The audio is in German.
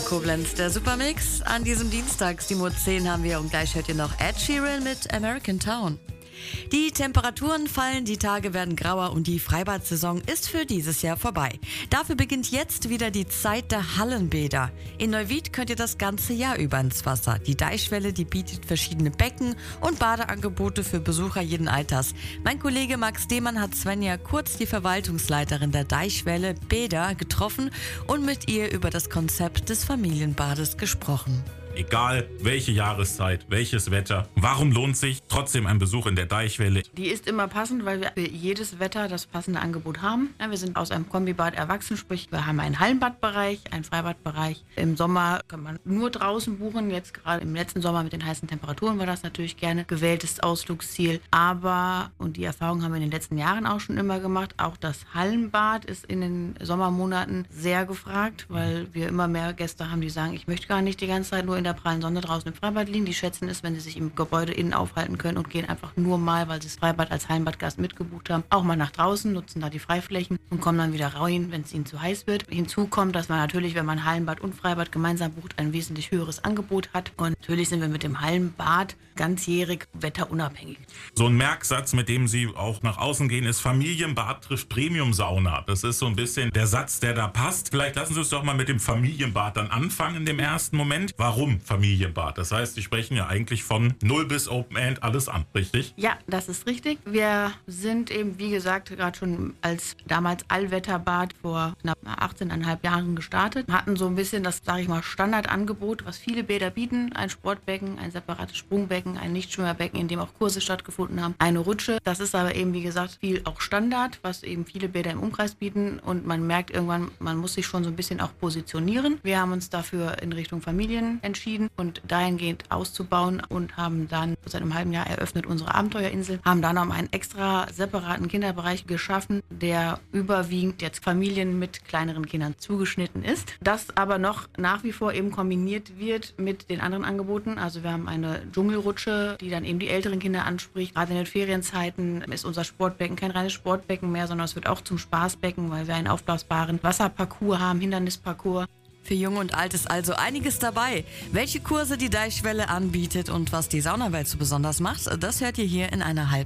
Koblenz, der Supermix. An diesem Dienstag, 7:10 Uhr haben wir und gleich hört ihr noch Ed Sheeran mit American Town. Die Temperaturen fallen, die Tage werden grauer und die Freibad-Saison ist für dieses Jahr vorbei. Dafür beginnt jetzt wieder die Zeit der Hallenbäder. In Neuwied könnt ihr das ganze Jahr über ins Wasser. Die Deichwelle, die bietet verschiedene Becken und Badeangebote für Besucher jeden Alters. Mein Kollege Max Demann hat Svenja Kurz, die Verwaltungsleiterin der Deichwelle Bäder, getroffen und mit ihr über das Konzept des Familienbades gesprochen. Egal welche Jahreszeit, welches Wetter, warum lohnt sich trotzdem ein Besuch in der Deichwelle? Die ist immer passend, weil wir für jedes Wetter das passende Angebot haben. Ja, wir sind aus einem Kombibad erwachsen, sprich wir haben einen Hallenbadbereich, einen Freibadbereich. Im Sommer kann man nur draußen buchen. Jetzt gerade im letzten Sommer mit den heißen Temperaturen war das natürlich gerne gewähltes Ausflugsziel. Aber, und die Erfahrung haben wir in den letzten Jahren auch schon immer gemacht, auch das Hallenbad ist in den Sommermonaten sehr gefragt, weil wir immer mehr Gäste haben, die sagen, ich möchte gar nicht die ganze Zeit nur in der prallen Sonne draußen im Freibad liegen. Die schätzen es, wenn sie sich im Gebäude innen aufhalten können und gehen einfach nur mal, weil sie das Freibad als Hallenbadgast mitgebucht haben, auch mal nach draußen, nutzen da die Freiflächen und kommen dann wieder rein, wenn es ihnen zu heiß wird. Hinzu kommt, dass man natürlich, wenn man Hallenbad und Freibad gemeinsam bucht, ein wesentlich höheres Angebot hat. Und natürlich sind wir mit dem Hallenbad ganzjährig wetterunabhängig. So ein Merksatz, mit dem Sie auch nach außen gehen, ist Familienbad trifft Premium-Sauna. Das ist so ein bisschen der Satz, der da passt. Vielleicht lassen Sie uns doch mal mit dem Familienbad dann anfangen in dem ersten Moment. Warum Familienbad? Das heißt, Sie sprechen ja eigentlich von 0 bis Open End alles an, richtig? Ja, das ist richtig. Wir sind eben, wie gesagt, gerade schon als damals Allwetterbad vor knapp 18,5 Jahren gestartet. Hatten so ein bisschen das, sage ich mal, Standardangebot, was viele Bäder bieten. Ein Sportbecken, ein separates Sprungbecken, ein Nichtschwimmerbecken, in dem auch Kurse stattgefunden haben, eine Rutsche. Das ist aber eben, wie gesagt, viel auch Standard, was eben viele Bäder im Umkreis bieten. Und man merkt irgendwann, man muss sich schon so ein bisschen auch positionieren. Wir haben uns dafür in Richtung Familien entschieden und dahingehend auszubauen und haben dann seit einem halben Jahr eröffnet unsere Abenteuerinsel, haben dann noch einen extra separaten Kinderbereich geschaffen, der überwiegend jetzt Familien mit kleineren Kindern zugeschnitten ist. Das aber noch nach wie vor eben kombiniert wird mit den anderen Angeboten. Also wir haben eine Dschungelrutsche, die dann eben die älteren Kinder anspricht. Gerade in den Ferienzeiten ist unser Sportbecken kein reines Sportbecken mehr, sondern es wird auch zum Spaßbecken, weil wir einen aufblasbaren Wasserparcours haben, Hindernisparcours. Für Jung und Alt ist also einiges dabei. Welche Kurse die Deichwelle anbietet und was die Saunawelt so besonders macht, das hört ihr hier in einer halben